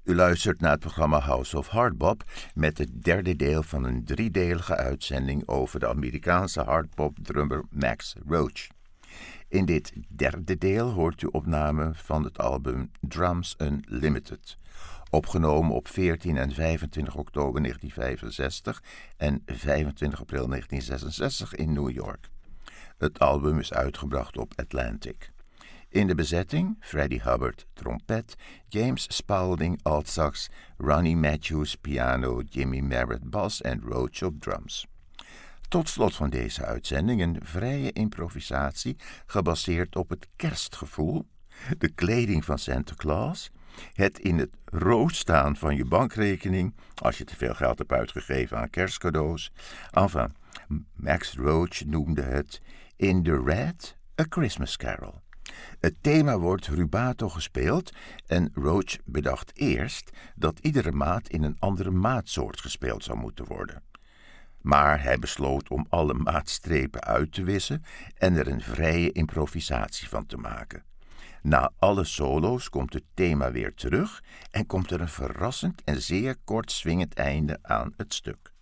U luistert naar het programma House of Hardbop met het derde deel van een driedelige uitzending over de Amerikaanse hardbop-drummer Max Roach. In dit derde deel hoort u opnamen van het album Drums Unlimited, opgenomen op 14 en 25 oktober 1965 en 25 april 1966 in New York. Het album is uitgebracht op Atlantic. In de bezetting Freddie Hubbard trompet, James Spalding altsax, Ronnie Matthews piano, Jimmy Merritt bas en Roach op drums. Tot slot van deze uitzending een vrije improvisatie gebaseerd op het kerstgevoel, de kleding van Santa Claus, het in het rood staan van je bankrekening als je te veel geld hebt uitgegeven aan kerstcadeaus. Enfin, Max Roach noemde het In the Red, A Christmas Carol. Het thema wordt rubato gespeeld en Roach bedacht eerst dat iedere maat in een andere maatsoort gespeeld zou moeten worden. Maar hij besloot om alle maatstrepen uit te wissen en er een vrije improvisatie van te maken. Na alle solo's komt het thema weer terug en komt er een verrassend en zeer kort swingend einde aan het stuk.